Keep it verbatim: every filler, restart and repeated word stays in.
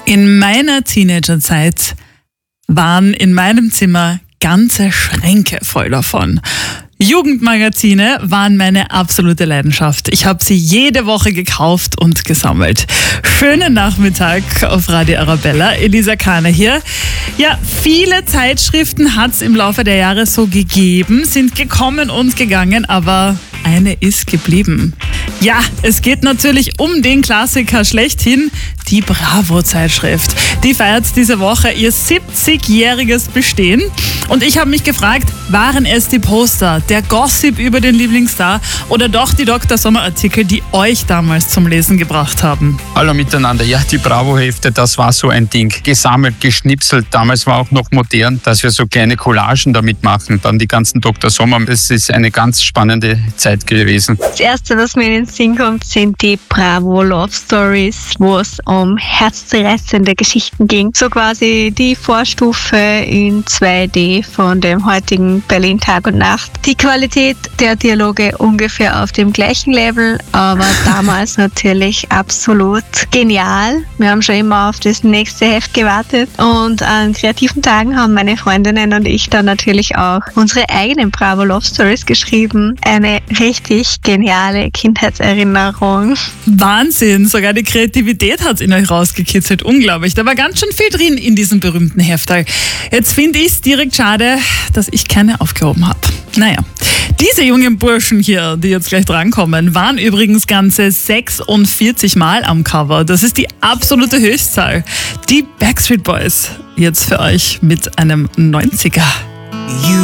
In meiner Teenagerzeit waren in meinem Zimmer ganze Schränke voll davon. Jugendmagazine waren meine absolute Leidenschaft. Ich habe sie jede Woche gekauft und gesammelt. Schönen Nachmittag auf Radio Arabella. Elisa Kahner hier. Ja, viele Zeitschriften hat es im Laufe der Jahre so gegeben, sind gekommen und gegangen, aber eine ist geblieben. Ja, es geht natürlich um den Klassiker schlechthin, die Bravo-Zeitschrift. Die feiert diese Woche ihr siebzigjähriges Bestehen. Und ich habe mich gefragt, waren es die Poster, der Gossip über den Lieblingsstar oder doch die Doktor Sommer-Artikel, die euch damals zum Lesen gebracht haben? Hallo miteinander. Ja, die Bravo-Hefte, das war so ein Ding. Gesammelt, geschnipselt. Damals war auch noch modern, dass wir so kleine Collagen damit machen. Dann die ganzen Doktor Sommer. Es ist eine ganz spannende Zeit gewesen. Das Erste, was mir in den Sinn kommt, sind die Bravo Love Stories, wo es um herzzerreißende Geschichten ging. So quasi die Vorstufe in zwei D von dem heutigen Berlin Tag und Nacht. Die Qualität der Dialoge ungefähr auf dem gleichen Level, aber damals natürlich absolut genial. Wir haben schon immer auf das nächste Heft gewartet und an kreativen Tagen haben meine Freundinnen und ich dann natürlich auch unsere eigenen Bravo Love Stories geschrieben. Eine richtig geniale Kindheitserinnerung. Wahnsinn, sogar die Kreativität hat es in euch rausgekitzelt. Unglaublich, da war ganz schön viel drin in diesem berühmten Heftal. Jetzt finde ich es direkt schade, dass ich keine aufgehoben habe. Naja, diese jungen Burschen hier, die jetzt gleich drankommen, waren übrigens ganze sechsundvierzig Mal am Cover. Das ist die absolute Höchstzahl. Die Backstreet Boys, jetzt für euch mit einem neunziger.